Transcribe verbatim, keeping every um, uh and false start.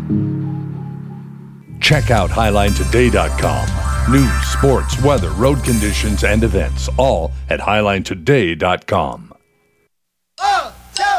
Check out highline today dot com. News, sports, weather, road conditions, and events, all at highline today dot com.